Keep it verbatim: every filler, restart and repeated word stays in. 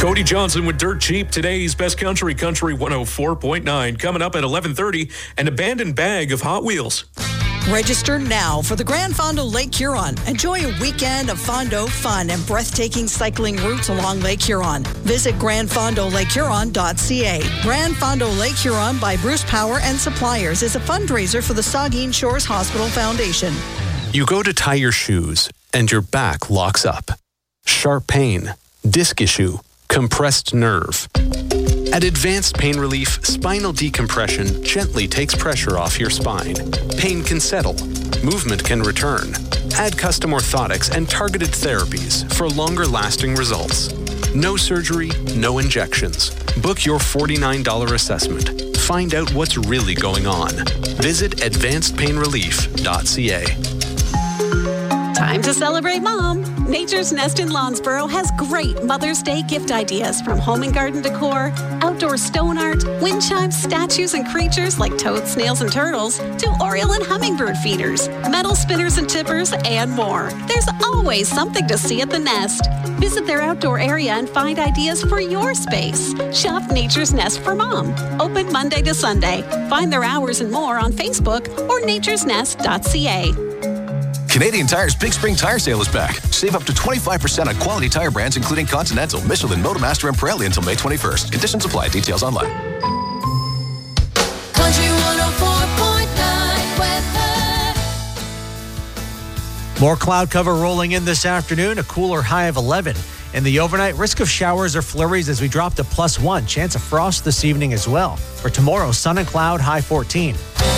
Cody Johnson with Dirt Cheap, today's Best Country, Country one oh four point nine. Coming up at eleven thirty, an abandoned bag of Hot Wheels. Register now for the Grand Fondo Lake Huron. Enjoy a weekend of Fondo fun and breathtaking cycling routes along Lake Huron. Visit grand fondo lake huron dot c a. Grand Fondo Lake Huron by Bruce Power and Suppliers is a fundraiser for the Saugeen Shores Hospital Foundation. You go to tie your shoes and your back locks up. Sharp pain, disc issue, compressed nerve. At Advanced Pain Relief, spinal decompression gently takes pressure off your spine. Pain can settle. Movement can return. Add custom orthotics and targeted therapies for longer-lasting results. No surgery, no injections. Book your forty-nine dollars assessment. Find out what's really going on. Visit advanced pain relief dot c a. Time to celebrate Mom. Nature's Nest in Lawnsboro has great Mother's Day gift ideas, from home and garden decor, outdoor stone art, wind chimes, statues and creatures like toads, snails, and turtles, to oriole and hummingbird feeders, metal spinners and tippers, and more. There's always something to see at the Nest. Visit their outdoor area and find ideas for your space. Shop Nature's Nest for Mom. Open Monday to Sunday. Find their hours and more on Facebook or natures nest dot c a. Canadian Tire's Big Spring Tire Sale is back. Save up to twenty-five percent on quality tire brands including Continental, Michelin, Motomaster, and Pirelli until May twenty-first. Conditions apply. Details online. Country one oh four point nine weather. More cloud cover rolling in this afternoon. A cooler high of eleven. In the overnight, risk of showers or flurries as we drop to plus one. Chance of frost this evening as well. For tomorrow, sun and cloud, high fourteen.